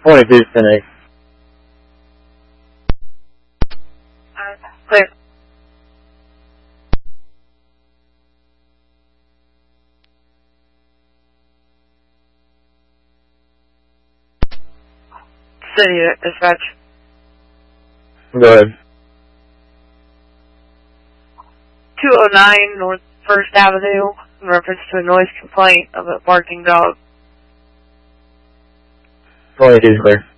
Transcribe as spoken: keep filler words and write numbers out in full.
twenty-two, ten eight. Uh, clear. City dispatch. Go ahead. two oh nine North First Avenue, in reference to a noise complaint of a barking dog. twenty-two, clear.